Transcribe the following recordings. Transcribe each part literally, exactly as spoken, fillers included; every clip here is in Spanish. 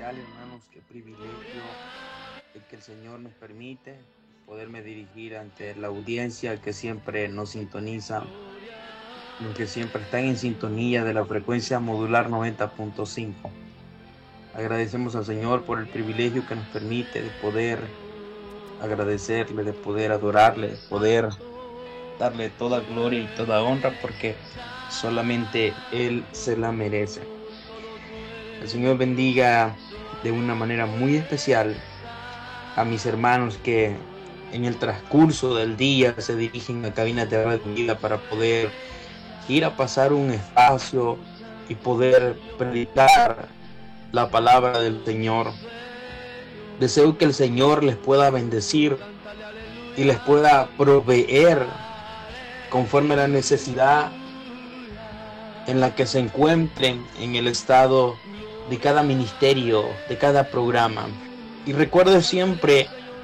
especial, hermanos, qué privilegio el que el Señor nos permite poderme dirigir ante la audiencia que siempre nos sintoniza, que siempre están en sintonía de la frecuencia modular noventa punto cinco. Agradecemos al Señor por el privilegio que nos permite de poder agradecerle, de poder adorarle, de poder darle toda gloria y toda honra, porque solamente Él se la merece. El Señor bendiga de una manera muy especial a mis hermanos que en el transcurso del día se dirigen a cabinas de Radio Vida para poder ir a pasar un espacio y poder predicar la palabra del Señor. Deseo que el Señor les pueda bendecir y les pueda proveer conforme a la necesidad en la que se encuentren en el estado de cada ministerio, de cada programa. Y recuerde siempre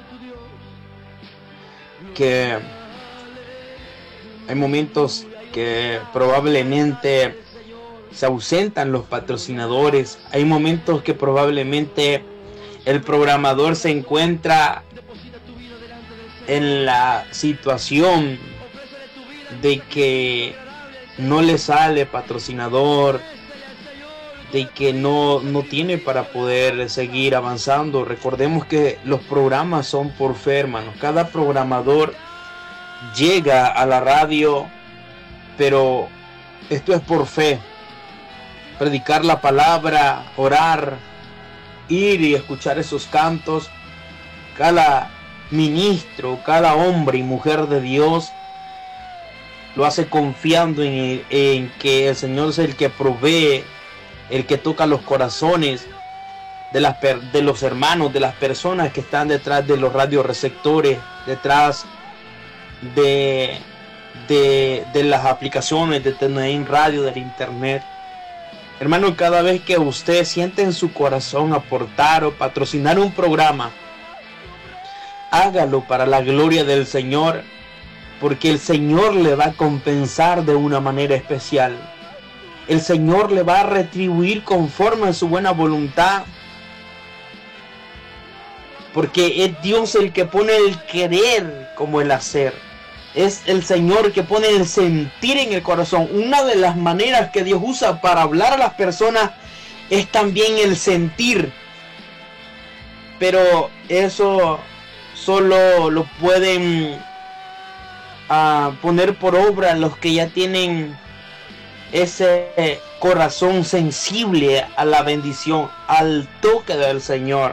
que hay momentos que probablemente se ausentan los patrocinadores, hay momentos que probablemente el programador se encuentra en la situación de que no le sale patrocinador, de que no, no tiene para poder seguir avanzando. Recordemos que los programas son por fe, hermanos. Cada programador llega a la radio, pero esto es por fe. Predicar la palabra, orar, ir y escuchar esos cantos. Cada ministro, cada hombre y mujer de Dios lo hace confiando en, en que el Señor es el que provee, el que toca los corazones de, las, de los hermanos, de las personas que están detrás de los radioreceptores, detrás de, de, de las aplicaciones de T N I Radio, del internet. Hermano, cada vez que usted siente en su corazón aportar o patrocinar un programa, hágalo para la gloria del Señor, porque el Señor le va a compensar de una manera especial. El Señor le va a retribuir conforme a su buena voluntad, porque es Dios el que pone el querer como el hacer. Es el Señor que pone el sentir en el corazón. Una de las maneras que Dios usa para hablar a las personas es también el sentir, pero eso solo lo pueden uh, poner por obra los que ya tienen ese corazón sensible a la bendición, al toque del Señor.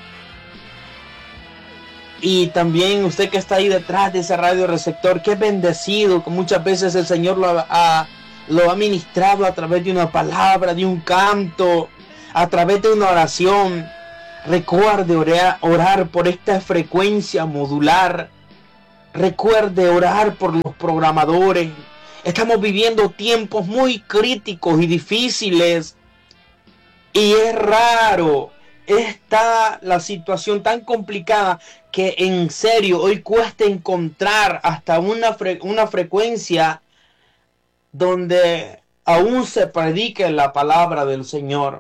Y también usted que está ahí detrás de ese radio receptor, que es bendecido, que muchas veces el Señor lo ha, lo ha ministrado a través de una palabra, de un canto, a través de una oración. Recuerde orar, orar por esta frecuencia modular. Recuerde orar por los programadores. Estamos viviendo tiempos muy críticos y difíciles. Y es raro. Está la situación tan complicada que en serio hoy cuesta encontrar hasta una, fre una frecuencia donde aún se predique la palabra del Señor.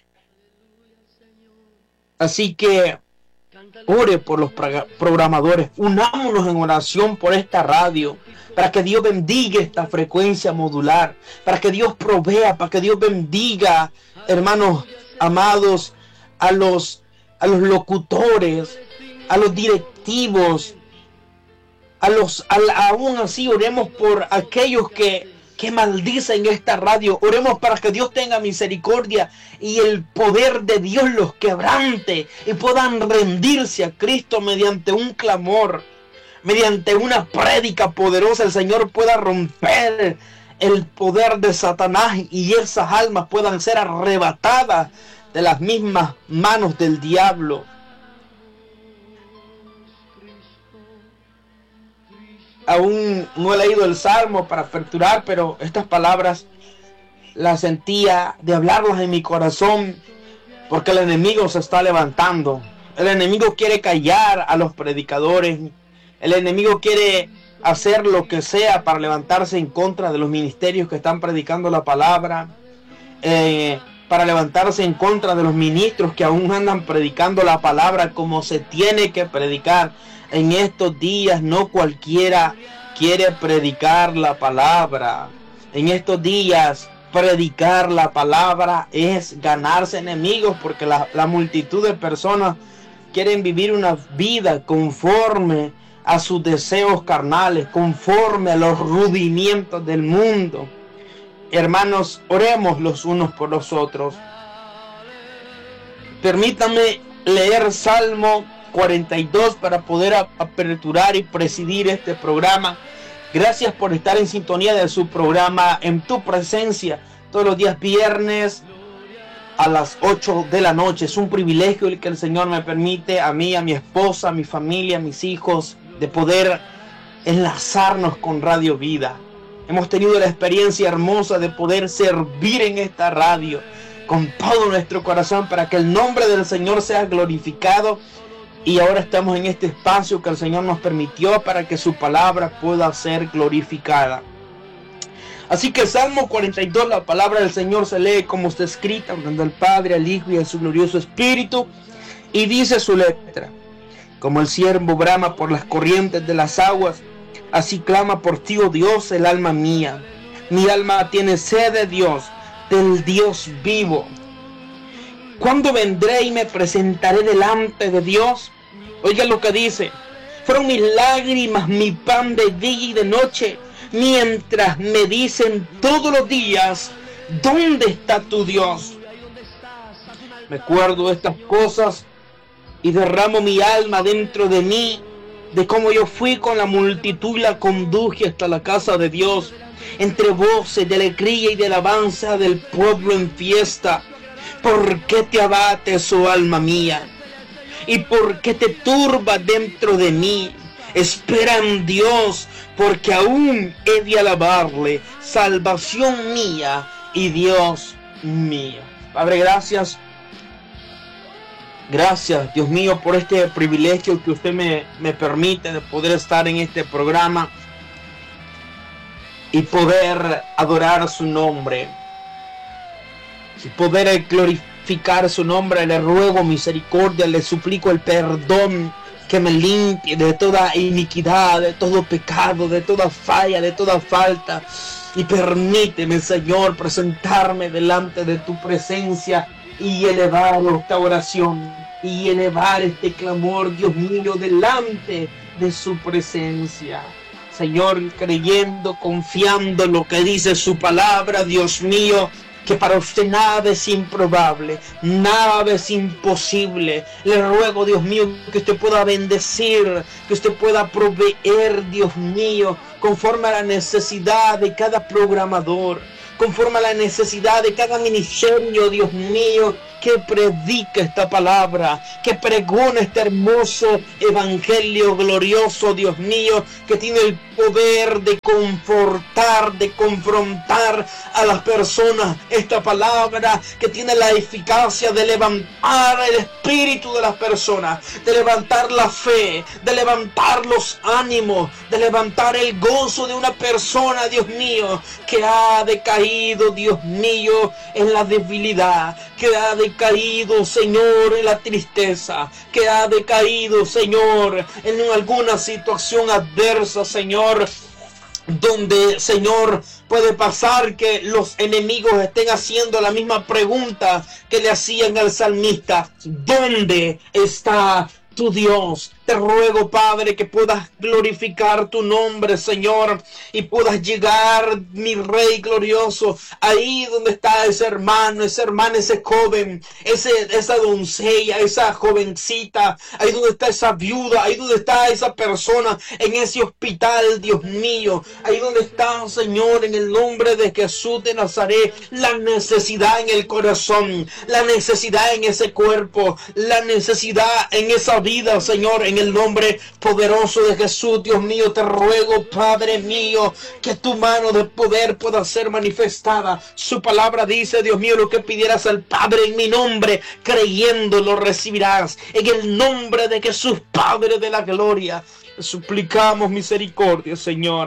Así que ore por los programadores, unámonos en oración por esta radio, para que Dios bendiga esta frecuencia modular, para que Dios provea, para que Dios bendiga, hermanos amados, a los, a los locutores, a los directivos, a los, a, aún así oremos por aquellos que, que maldicen esta radio. Oremos para que Dios tenga misericordia y el poder de Dios los quebrante y puedan rendirse a Cristo mediante un clamor, mediante una prédica poderosa. El Señor pueda romper el poder de Satanás y esas almas puedan ser arrebatadas de las mismas manos del diablo. Aún no he leído el Salmo para aperturar, pero estas palabras las sentía de hablarlas en mi corazón, porque el enemigo se está levantando. El enemigo quiere callar a los predicadores. El enemigo quiere hacer lo que sea para levantarse en contra de los ministerios que están predicando la palabra. Eh, para levantarse en contra de los ministros que aún andan predicando la palabra como se tiene que predicar. En estos días no cualquiera quiere predicar la palabra. En estos días predicar la palabra es ganarse enemigos, porque la, la multitud de personas quieren vivir una vida conforme a sus deseos carnales, conforme a los rudimientos del mundo. Hermanos, oremos los unos por los otros. Permítame leer Salmo cuarenta y dos para poder aperturar y presidir este programa. Gracias por estar en sintonía de su programa En Tu Presencia todos los días viernes a las ocho de la noche. Es un privilegio el que el Señor me permite a mí, a mi esposa, a mi familia, a mis hijos, de poder enlazarnos con Radio Vida. Hemos tenido la experiencia hermosa de poder servir en esta radio con todo nuestro corazón para que el nombre del Señor sea glorificado. Y ahora estamos en este espacio que el Señor nos permitió para que su palabra pueda ser glorificada. Así que Salmo cuarenta y dos, la palabra del Señor se lee como está escrita, hablando al Padre, al Hijo y a su glorioso Espíritu. Y dice su letra: como el ciervo brama por las corrientes de las aguas, así clama por ti, oh Dios, el alma mía. Mi alma tiene sed de Dios, del Dios vivo. ¿Cuándo vendré y me presentaré delante de Dios? Oiga lo que dice: fueron mis lágrimas mi pan de día y de noche, mientras me dicen todos los días, ¿dónde está tu Dios? Me acuerdo de estas cosas y derramo mi alma dentro de mí, de cómo yo fui con la multitud y la conduje hasta la casa de Dios, entre voces de alegría y de alabanza del pueblo en fiesta. ¿Por qué te abates, oh alma mía? ¿Y por qué te turbas dentro de mí? Espera en Dios, porque aún he de alabarle, salvación mía y Dios mío. Padre, gracias. Gracias, Dios mío, por este privilegio que usted me, me permite de poder estar en este programa y poder adorar su nombre. Y poder glorificar su nombre. Le ruego misericordia, le suplico el perdón, que me limpie de toda iniquidad, de todo pecado, de toda falla, de toda falta. Y permíteme, Señor, presentarme delante de tu presencia y elevar esta oración y elevar este clamor, Dios mío, delante de su presencia. Señor, creyendo, confiando en lo que dice su palabra, Dios mío, que para usted nada es improbable, nada es imposible. Le ruego, Dios mío, que usted pueda bendecir, que usted pueda proveer, Dios mío, conforme a la necesidad de cada programador, conforme a la necesidad de cada ministerio, Dios mío, que predica esta palabra, que pregona este hermoso evangelio glorioso, Dios mío, que tiene el poder de confortar, de confrontar a las personas. Esta palabra que tiene la eficacia de levantar el espíritu de las personas, de levantar la fe, de levantar los ánimos, de levantar el gozo de una persona, Dios mío, que ha decaído, Dios mío, en la debilidad, que ha decaído, Señor, en la tristeza, que ha decaído, Señor, en alguna situación adversa, Señor, donde, Señor, puede pasar que los enemigos estén haciendo la misma pregunta que le hacían al salmista: ¿dónde está tu Dios? Te ruego, Padre, que puedas glorificar tu nombre, Señor, y puedas llegar, mi Rey glorioso, ahí donde está ese hermano, ese hermano, ese joven, ese, esa doncella, esa jovencita, ahí donde está esa viuda, ahí donde está esa persona en ese hospital, Dios mío, ahí donde está, Señor, en el nombre de Jesús de Nazaret, la necesidad en el corazón, la necesidad en ese cuerpo, la necesidad en esa vida, Señor, en el nombre poderoso de Jesús. Dios mío, te ruego, Padre mío, que tu mano de poder pueda ser manifestada. Su palabra dice, Dios mío, lo que pidieras al Padre en mi nombre, creyendo lo recibirás. En el nombre de Jesús, Padre de la gloria, te suplicamos misericordia, Señor.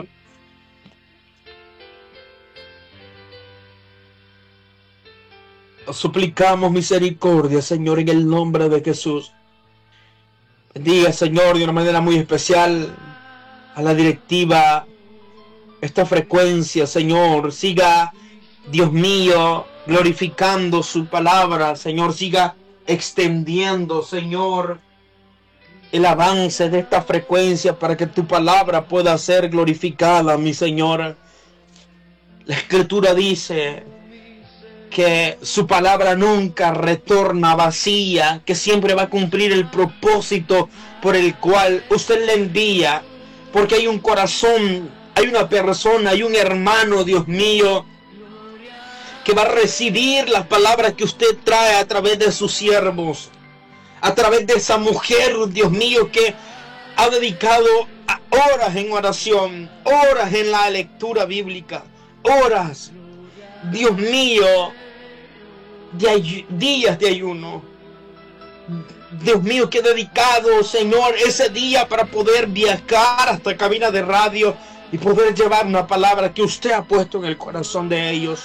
suplicamos misericordia, Señor, en el nombre de Jesús. Bendiga, Señor, de una manera muy especial a la directiva, esta frecuencia, Señor. Siga, Dios mío, glorificando su palabra, Señor. Siga extendiendo, Señor, el avance de esta frecuencia para que tu palabra pueda ser glorificada, mi Señor. La Escritura dice que su palabra nunca retorna vacía, que siempre va a cumplir el propósito por el cual usted le envía, porque hay un corazón, hay una persona, hay un hermano, Dios mío, que va a recibir las palabras que usted trae a través de sus siervos, a través de esa mujer, Dios mío, que ha dedicado horas en oración, horas en la lectura bíblica, horas, Dios mío, de ay- días de ayuno. Dios mío, que he dedicado, Señor, ese día para poder viajar hasta cabina de radio y poder llevar una palabra que usted ha puesto en el corazón de ellos.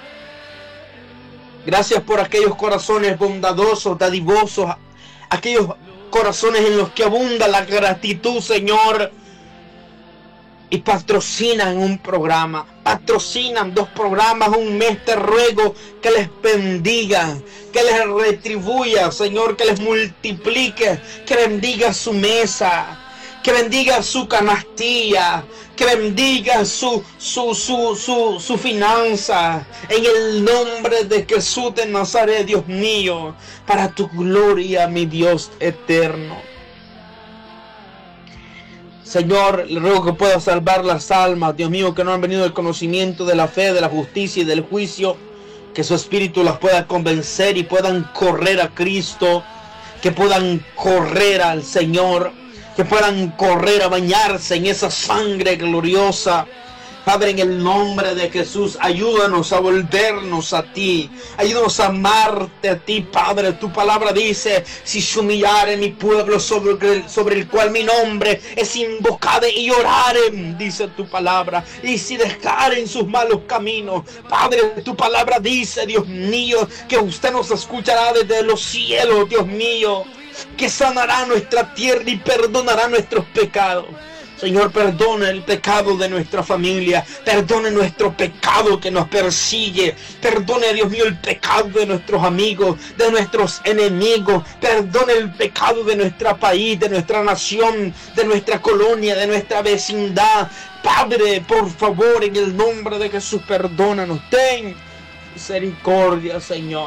Gracias por aquellos corazones bondadosos, dadivosos, aquellos corazones en los que abunda la gratitud, Señor. Y patrocinan un programa, patrocinan dos programas, un mes. Te ruego que les bendiga, que les retribuya, Señor, que les multiplique, que bendiga su mesa, que bendiga su canastilla, que bendiga su, su, su, su, su finanza, en el nombre de Jesús de Nazaret, Dios mío, para tu gloria, mi Dios eterno. Señor, le ruego que pueda salvar las almas, Dios mío, que no han venido al conocimiento de la fe, de la justicia y del juicio, que su espíritu las pueda convencer y puedan correr a Cristo, que puedan correr al Señor, que puedan correr a bañarse en esa sangre gloriosa. Padre, en el nombre de Jesús, ayúdanos a volvernos a ti, ayúdanos a amarte a ti, Padre. Tu palabra dice: si se humillare mi pueblo sobre el, sobre el cual mi nombre es invocado, y oraren, dice tu palabra, y si dejaren sus malos caminos, Padre, tu palabra dice, Dios mío, que usted nos escuchará desde los cielos, Dios mío, que sanará nuestra tierra y perdonará nuestros pecados. Señor, perdona el pecado de nuestra familia, perdone nuestro pecado que nos persigue, perdone, Dios mío, el pecado de nuestros amigos, de nuestros enemigos, perdone el pecado de nuestro país, de nuestra nación, de nuestra colonia, de nuestra vecindad. Padre, por favor, en el nombre de Jesús, perdónanos, ten misericordia, Señor.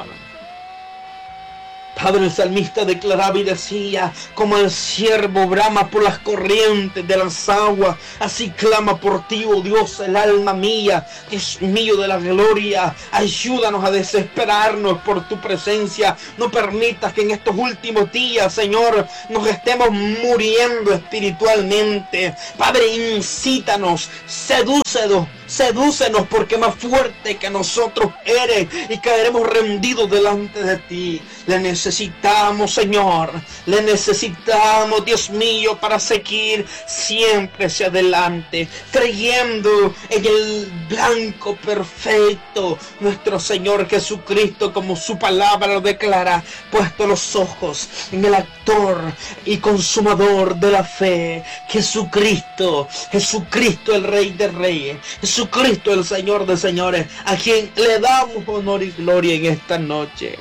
Padre, el salmista declaraba y decía: como el ciervo brama por las corrientes de las aguas, así clama por ti, oh Dios, el alma mía. Dios mío de la gloria, ayúdanos a desesperarnos por tu presencia. No permitas que en estos últimos días, Señor, nos estemos muriendo espiritualmente. Padre, incítanos, sedúcenos, sedúcenos, porque más fuerte que nosotros eres, y caeremos rendidos delante de ti. Le necesitamos, Señor, le necesitamos, Dios mío, para seguir siempre hacia adelante, creyendo en el blanco perfecto, nuestro Señor Jesucristo, como su palabra lo declara, puesto los ojos en el actor y consumador de la fe, Jesucristo, Jesucristo el Rey de Reyes, Jesucristo el Señor de Señores, a quien le damos honor y gloria en esta noche.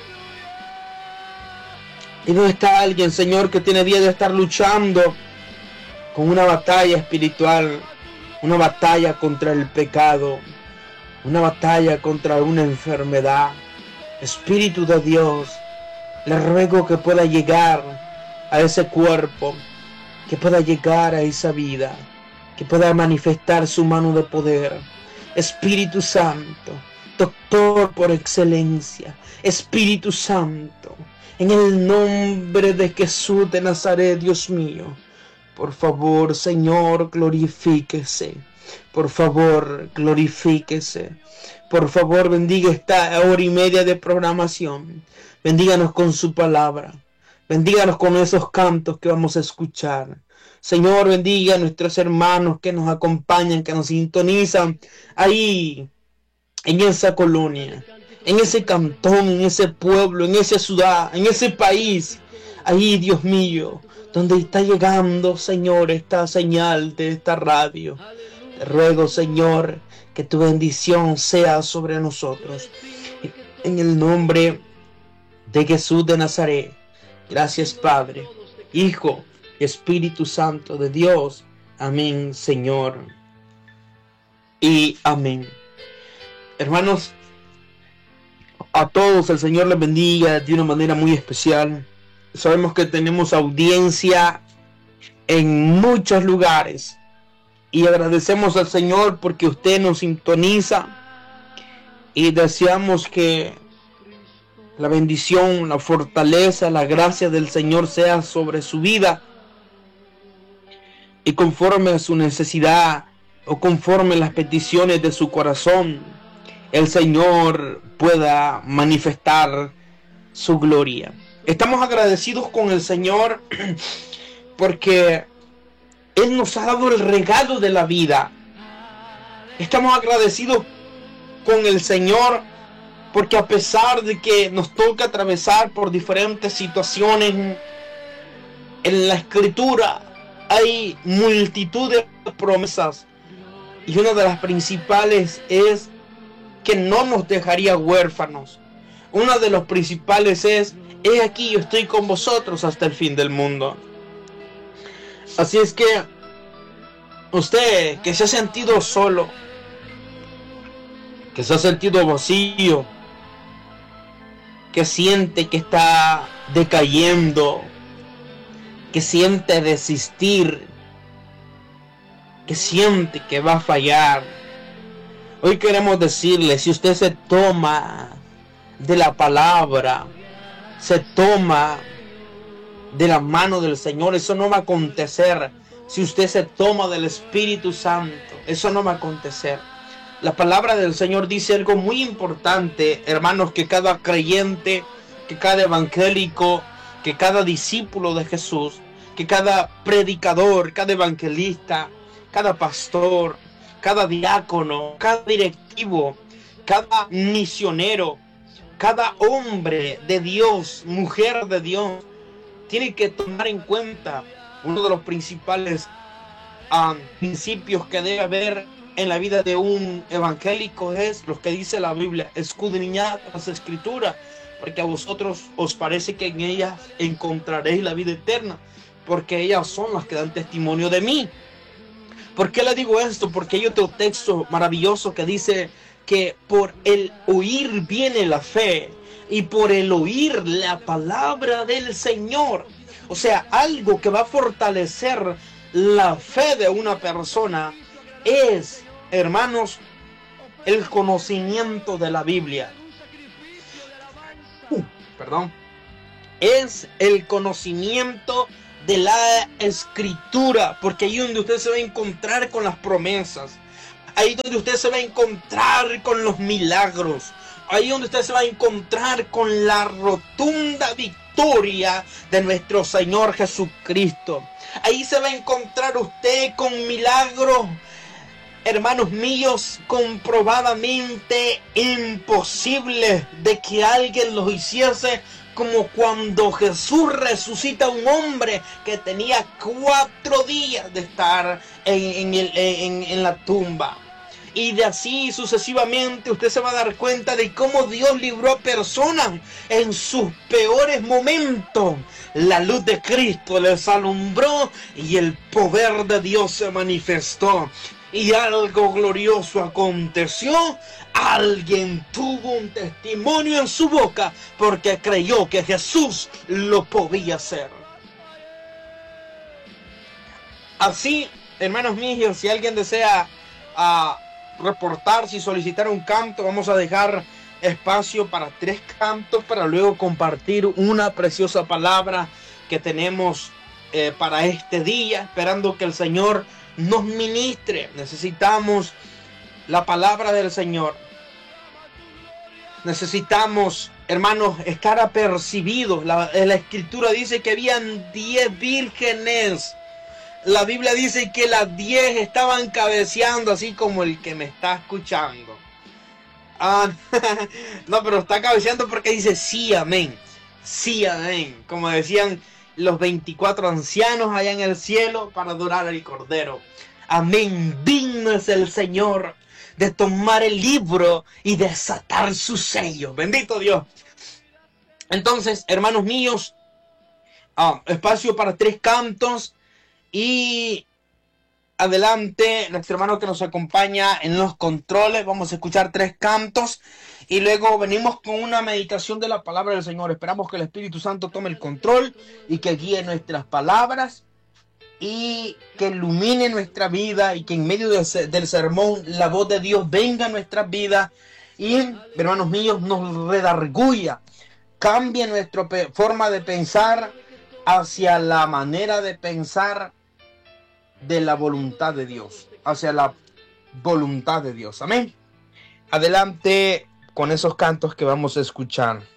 Y no está alguien, Señor, que tiene día de estar luchando con una batalla espiritual, una batalla contra el pecado, una batalla contra una enfermedad. Espíritu de Dios, le ruego que pueda llegar a ese cuerpo, que pueda llegar a esa vida, que pueda manifestar su mano de poder. Espíritu Santo, doctor por excelencia, Espíritu Santo, en el nombre de Jesús de Nazaret, Dios mío, por favor, Señor, glorifíquese. Por favor, glorifíquese. Por favor, bendiga esta hora y media de programación. Bendíganos con su palabra. Bendíganos con esos cantos que vamos a escuchar. Señor, bendiga a nuestros hermanos que nos acompañan, que nos sintonizan ahí en esa colonia, en ese cantón, en ese pueblo, en esa ciudad, en ese país. Ahí, Dios mío, donde está llegando, Señor, esta señal de esta radio. Te ruego, Señor, que tu bendición sea sobre nosotros. En el nombre de Jesús de Nazaret. Gracias, Padre, Hijo y Espíritu Santo de Dios. Amén, Señor. Y amén. Hermanos, a todos el Señor les bendiga de una manera muy especial. Sabemos que tenemos audiencia en muchos lugares y agradecemos al Señor porque usted nos sintoniza y deseamos que la bendición, la fortaleza, la gracia del Señor sea sobre su vida y conforme a su necesidad o conforme a las peticiones de su corazón, el Señor pueda manifestar su gloria. Estamos agradecidos con el Señor porque Él nos ha dado el regalo de la vida. Estamos agradecidos con el Señor porque a pesar de que nos toca atravesar por diferentes situaciones, en la Escritura hay multitud de promesas y una de las principales es que no nos dejaría huérfanos. Una de los principales es: he aquí, yo estoy con vosotros hasta el fin del mundo. Así es que usted que se ha sentido solo, que se ha sentido vacío, que siente que está decayendo, que siente desistir, que siente que va a fallar, hoy queremos decirle: si usted se toma de la palabra, se toma de la mano del Señor, eso no va a acontecer. Si usted se toma del Espíritu Santo, eso no va a acontecer. La palabra del Señor dice algo muy importante, hermanos, que cada creyente, que cada evangélico, que cada discípulo de Jesús, que cada predicador, cada evangelista, cada pastor, cada diácono, cada directivo, cada misionero, cada hombre de Dios, mujer de Dios, tiene que tomar en cuenta uno de los principales um, principios que debe haber en la vida de un evangélico es lo que dice la Biblia: escudriñad las Escrituras, porque a vosotros os parece que en ellas encontraréis la vida eterna, porque ellas son las que dan testimonio de mí. ¿Por qué le digo esto? Porque hay otro texto maravilloso que dice que por el oír viene la fe, y por el oír la palabra del Señor. O sea, algo que va a fortalecer la fe de una persona es, hermanos, el conocimiento de la Biblia. Uh, perdón. Es el conocimiento de la Escritura, porque ahí es donde usted se va a encontrar con las promesas. Ahí donde usted se va a encontrar con los milagros. Ahí donde usted se va a encontrar con la rotunda victoria de nuestro Señor Jesucristo. Ahí se va a encontrar usted con milagros, hermanos míos, comprobadamente imposibles de que alguien los hiciese, como cuando Jesús resucita a un hombre que tenía cuatro días de estar en, en, el, en, en la tumba. Y de así sucesivamente usted se va a dar cuenta de cómo Dios libró a personas en sus peores momentos. La luz de Cristo les alumbró y el poder de Dios se manifestó. Y algo glorioso aconteció. Alguien tuvo un testimonio en su boca porque creyó que Jesús lo podía hacer. Así, hermanos míos, si alguien desea uh, reportarse y solicitar un canto, vamos a dejar espacio para tres cantos para luego compartir una preciosa palabra que tenemos eh, para este día, esperando que el Señor nos ministre. Necesitamos la palabra del Señor. Necesitamos, hermanos, estar apercibidos. La, la Escritura dice que habían diez vírgenes. La Biblia dice que las diez estaban cabeceando, así como el que me está escuchando. Ah, no, pero está cabeceando porque dice sí, amén. Sí, amén. Como decían los veinticuatro ancianos allá en el cielo para adorar al Cordero. Amén. Digno es el Señor de tomar el libro y desatar sus sellos. Bendito Dios. Entonces, hermanos míos, ah, espacio para tres cantos y adelante nuestro hermano que nos acompaña en los controles. Vamos a escuchar tres cantos y luego venimos con una meditación de la palabra del Señor. Esperamos que el Espíritu Santo tome el control y que guíe nuestras palabras y que ilumine nuestra vida y que en medio de, del sermón la voz de Dios venga a nuestras vidas y, hermanos míos, nos redarguya, cambie nuestra forma de pensar hacia la manera de pensar de la voluntad de Dios, hacia la voluntad de Dios. Amén. Adelante con esos cantos que vamos a escuchar.